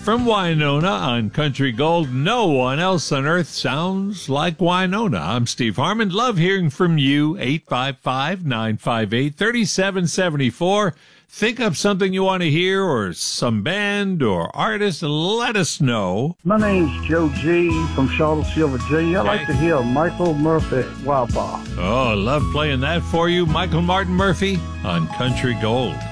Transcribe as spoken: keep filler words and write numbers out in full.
from Winona on Country Gold. No one else on earth sounds like Winona. I'm Steve Harmon. Love hearing from you. eight five five, nine five eight, three seven seven four. Think up something you want to hear or some band or artist, let us know. My name's Joe G. from Charlottesville, Virginia. I like to hear Michael Murphy, Wild Bar. Oh, I love playing that for you. Michael Martin Murphey on Country Gold.